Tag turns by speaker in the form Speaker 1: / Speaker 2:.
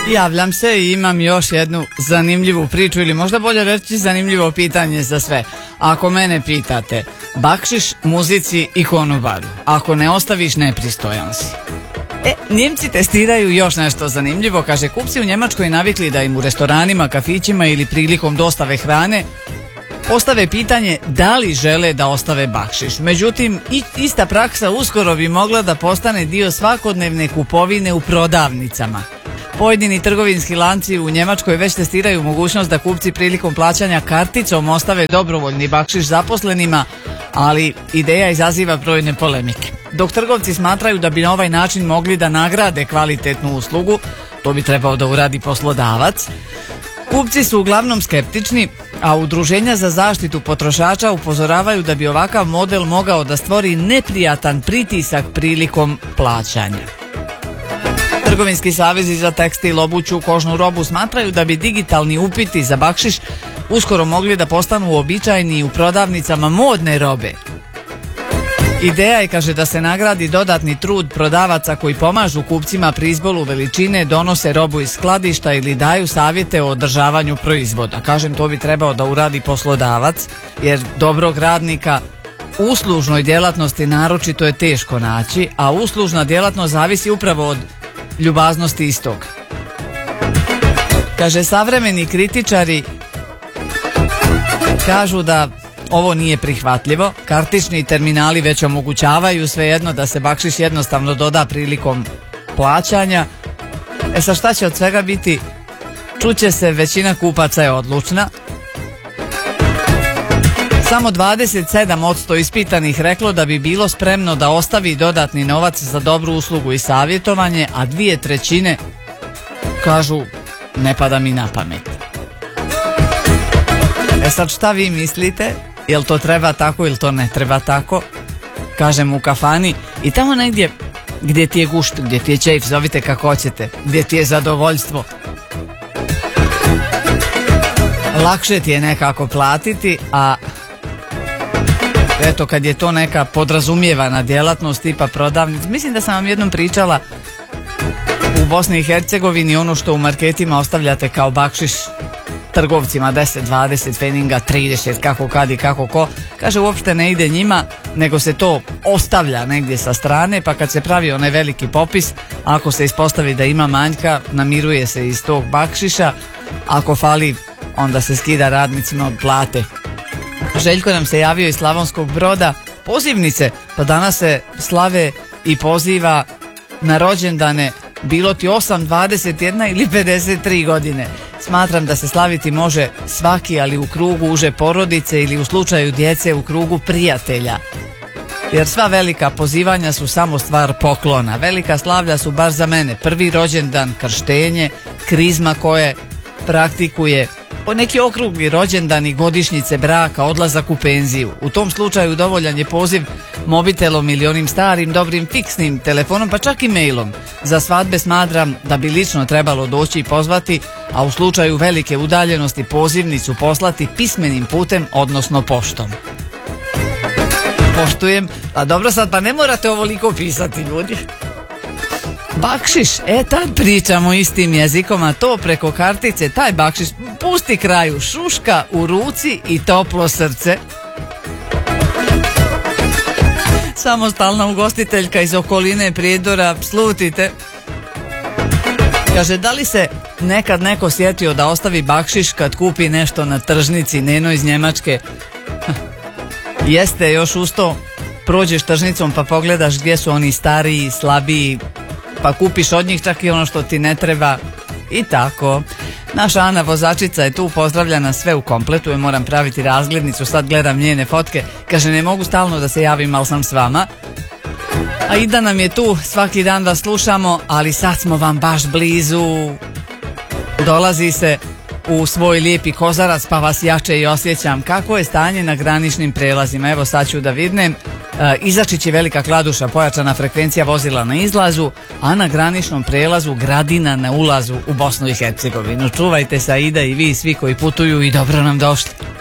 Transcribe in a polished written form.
Speaker 1: Javljam se i imam još jednu zanimljivu priču, ili možda bolje reći zanimljivo pitanje za sve. Ako mene pitate, bakšiš muzici i konobaru. Ako ne ostaviš, nepristojan si. Njemci testiraju još nešto zanimljivo. Kaže, kupci u Njemačkoj navikli da im u restoranima, kafićima ili prilikom dostave hrane postave pitanje da li žele da ostave bakšiš. Međutim, ista praksa uskoro bi mogla da postane dio svakodnevne kupovine u prodavnicama. Pojedini trgovinski lanci u Njemačkoj već testiraju mogućnost da kupci prilikom plaćanja karticom ostave dobrovoljni bakšiš zaposlenima, ali ideja izaziva brojne polemike. Dok trgovci smatraju da bi na ovaj način mogli da nagrade kvalitetnu uslugu, to bi trebao da uradi poslodavac, kupci su uglavnom skeptični, a udruženja za zaštitu potrošača upozoravaju da bi ovakav model mogao da stvori neprijatan pritisak prilikom plaćanja. Trgovinski savezi za tekstil, obuću, kožnu robu smatraju da bi digitalni upiti za bakšiš uskoro mogli da postanu uobičajeni u prodavnicama modne robe. Ideja je, kaže, da se nagradi dodatni trud prodavaca koji pomažu kupcima pri izboru veličine, donose robu iz skladišta ili daju savjete o održavanju proizvoda. Kažem, to bi trebao da uradi poslodavac, jer dobrog radnika u uslužnoj djelatnosti naročito je teško naći, a uslužna djelatnost zavisi upravo od ljubaznosti istog. Kaže, savremeni kritičari kažu da ovo nije prihvatljivo. Kartični terminali već omogućavaju svejedno da se bakšiš jednostavno doda prilikom plaćanja. Sad šta će od svega biti? Čuće se, većina kupaca je odlučna. Samo 27% ispitanih reklo da bi bilo spremno da ostavi dodatni novac za dobru uslugu i savjetovanje, a 2/3 kažu ne pada mi na pamet. Sad šta vi mislite? Jel to treba tako ili to ne treba tako? Kažem, u kafani i tamo negdje gdje ti je gušt, gdje ti je čejf, zovite kako hoćete, gdje ti je zadovoljstvo. Lakše ti je nekako platiti, a eto kad je to neka podrazumijevana djelatnost tipa prodavnica. Mislim da sam vam jednom pričala u Bosni i Hercegovini ono što u marketima ostavljate kao bakšiš trgovcima, 10, 20 feninga, 30, kako kad i kako ko. Kaže, uopšte ne ide njima, nego se to ostavlja negdje sa strane, pa kad se pravi onaj veliki popis, ako se ispostavi da ima manjka, namiruje se iz tog bakšiša, ako fali, onda se skida radnicima od plate. Željko nam se javio iz Slavonskog Broda. Pozivnice, pa danas se slave i poziva na rođendane, bilo ti 8, 21 ili 53 godine. Smatram da se slaviti može svaki, ali u krugu uže porodice ili u slučaju djece u krugu prijatelja. Jer sva velika pozivanja su samo stvar poklona. Velika slavlja su baš za mene prvi rođendan, krštenje, krizma koje praktikuje, neki okrugli rođendani, godišnjice braka, odlazak u penziju. U tom slučaju dovoljan je poziv mobitelom ili onim starim dobrim fiksnim telefonom, pa čak i mailom. Za svadbe smatram da bi lično trebalo doći i pozvati, a u slučaju velike udaljenosti pozivnicu poslati pismenim putem, odnosno poštom. Poštujem. A dobro, sad pa ne morate ovoliko pisati, ljudi. Bakšiš, tad pričamo istim jezikom, a to preko kartice, taj bakšiš pusti kraju, šuška u ruci i toplo srce. Samostalna ugostiteljka iz okoline Prijedora, slutite. Kaže, da li se nekad neko sjetio da ostavi bakšiš kad kupi nešto na tržnici, Neno iz Njemačke? Jeste, još uz to prođeš tržnicom pa pogledaš gdje su oni stariji, slabiji, pa kupiš od njih čak i ono što ti ne treba i tako. Naša Ana vozačica je tu, pozdravlja nas sve u kompletu, je moram praviti razglednicu, sad gledam njene fotke, kaže ne mogu stalno da se javim, ali sam s vama. A i da nam je tu, svaki dan vas slušamo, ali sad smo vam baš blizu. Dolazi se u svoj lijepi Kozarac, pa vas jače i osjećam. Kako je stanje na graničnim prelazima? Evo sad ću da vidnem. Izačić je Velika Kladuša, pojačana frekvencija vozila na izlazu, a na graničnom prelazu Gradina na ulazu u Bosnu i Hercegovinu. Čuvajte se, Aida i vi svi koji putuju, i dobro nam došli.